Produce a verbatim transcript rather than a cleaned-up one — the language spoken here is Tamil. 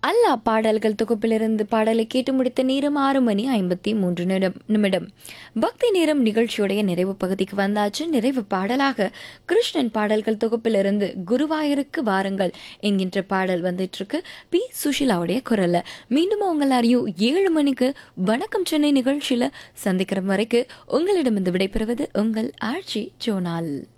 அல்லா பாடல்கள் தொகுப்பிலிருந்து பாடலை கேட்டு முடித்த நேரம் ஆறு மணி ஐம்பத்தி மூன்று நிமிடம். பக்தி நேரம் நிகழ்ச்சியுடைய நிறைவு பகுதிக்கு வந்தாச்சு. நிறைவு பாடலாக கிருஷ்ணன் பாடல்கள் தொகுப்பிலிருந்து குருவாயூருக்கு வாருங்கள் என்கின்ற பாடல் வந்துட்டு இருக்கு. பி சுஷிலாவுடைய குரல்ல. மீண்டும் உங்கள் அறியும் ஏழு மணிக்கு வணக்கம் சென்னை நிகழ்ச்சியில சந்திக்கிற வரைக்கும் உங்களிடமிருந்து விடைபெறுவது உங்கள் ஆர்ஜி ஜோனால்.